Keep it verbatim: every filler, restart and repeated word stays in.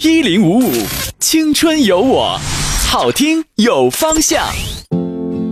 一零五五，青春有我，好听有方向。